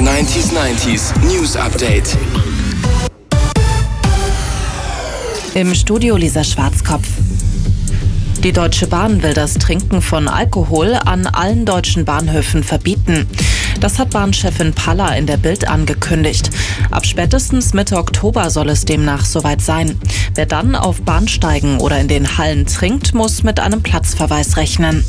90s News Update. Im Studio Lisa Schwarzkopf. Die Deutsche Bahn will das Trinken von Alkohol an allen deutschen Bahnhöfen verbieten. Das hat Bahnchefin Paller in der Bild angekündigt. Ab spätestens Mitte Oktober soll es demnach soweit sein. Wer dann auf Bahnsteigen oder in den Hallen trinkt, muss mit einem Platzverweis rechnen.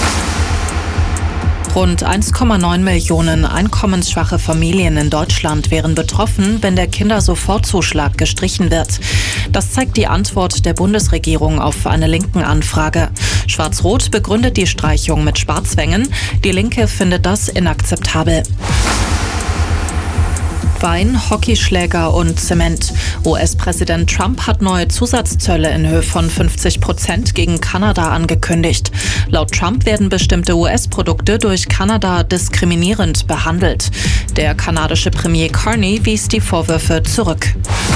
Rund 1,9 Millionen einkommensschwache Familien in Deutschland wären betroffen, wenn der Kindersofortzuschlag gestrichen wird. Das zeigt die Antwort der Bundesregierung auf eine Linken-Anfrage. Schwarz-Rot begründet die Streichung mit Sparzwängen. Die Linke findet das inakzeptabel. Wein, Hockeyschläger und Zement. US-Präsident Trump hat neue Zusatzzölle in Höhe von 50% gegen Kanada angekündigt. Laut Trump werden bestimmte US-Produkte durch Kanada diskriminierend behandelt. Der kanadische Premier Carney wies die Vorwürfe zurück.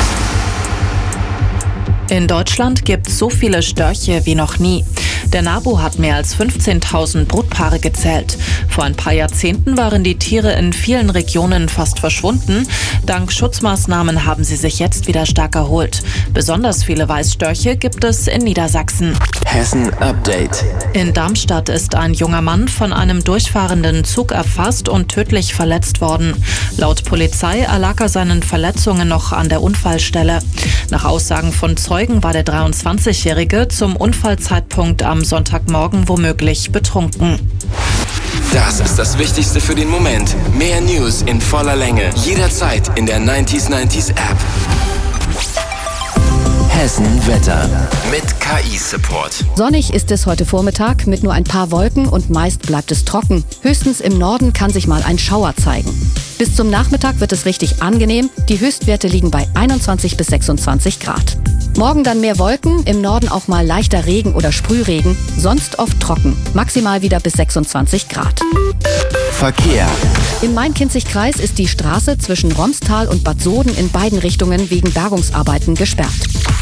In Deutschland gibt es so viele Störche wie noch nie. Der NABU hat mehr als 15.000 Brutpaare gezählt. Vor ein paar Jahrzehnten waren die Tiere in vielen Regionen fast verschwunden. Dank Schutzmaßnahmen haben sie sich jetzt wieder stark erholt. Besonders viele Weißstörche gibt es in Niedersachsen. Hessen Update. In Darmstadt ist ein junger Mann von einem durchfahrenden Zug erfasst und tödlich verletzt worden. Laut Polizei erlag er seinen Verletzungen noch an der Unfallstelle. Nach Aussagen von Zeugen war der 23-Jährige zum Unfallzeitpunkt am Sonntagmorgen womöglich betrunken. Das ist das Wichtigste für den Moment. Mehr News in voller Länge. Jederzeit in der 90s App. Hessen Wetter mit KI-Support. Sonnig ist es heute Vormittag mit nur ein paar Wolken und meist bleibt es trocken. Höchstens im Norden kann sich mal ein Schauer zeigen. Bis zum Nachmittag wird es richtig angenehm. Die Höchstwerte liegen bei 21 bis 26 Grad. Morgen dann mehr Wolken, im Norden auch mal leichter Regen oder Sprühregen, sonst oft trocken. Maximal wieder bis 26 Grad. Verkehr. Im Main-Kinzig-Kreis ist die Straße zwischen Romstal und Bad Soden in beiden Richtungen wegen Bergungsarbeiten gesperrt.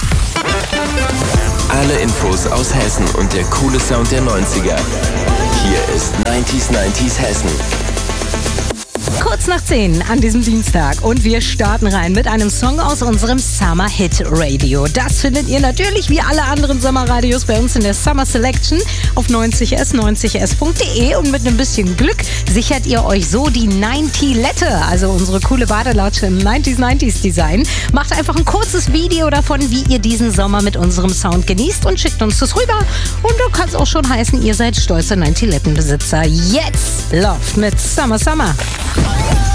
Alle Infos aus Hessen und der coole Sound der 90er. Hier ist 90s Hessen. Kurz nach 10 an diesem Dienstag und wir starten rein mit einem Song aus unserem Summer Hit Radio. Das findet ihr natürlich wie alle anderen Sommerradios bei uns in der Summer Selection auf 90s.de und mit ein bisschen Glück sichert ihr euch so die 90-Lette, also unsere coole Badelatsche im 90s Design. Macht einfach ein kurzes Video davon, wie ihr diesen Sommer mit unserem Sound genießt und schickt uns das rüber. Und da kann es auch schon heißen, ihr seid stolze 90-Letten-Besitzer. Jetzt läuft mit Summer.